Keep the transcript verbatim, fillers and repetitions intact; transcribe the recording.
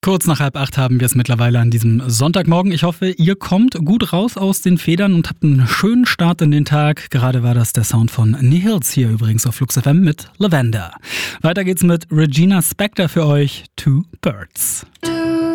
Kurz nach halb acht haben wir es mittlerweile an diesem Sonntagmorgen. Ich hoffe, ihr kommt gut raus aus den Federn und habt einen schönen Start in den Tag. Gerade war das der Sound von Nihils hier übrigens auf Flux F M mit Lavender. Weiter geht's mit Regina Spektor für euch, Two Birds. Two